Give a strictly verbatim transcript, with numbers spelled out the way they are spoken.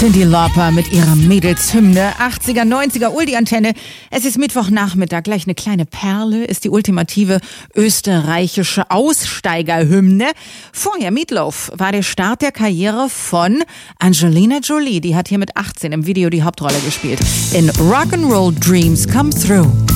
Cyndi Lauper mit ihrer Mädelshymne, achtziger, neunziger, Uldi-Antenne. Es ist Mittwochnachmittag, gleich eine kleine Perle, ist die ultimative österreichische Aussteigerhymne. Vorher, Meatloaf, war der Start der Karriere von Angelina Jolie. Die hat hier mit achtzehn im Video die Hauptrolle gespielt. In Rock'n'Roll Dreams Come Through.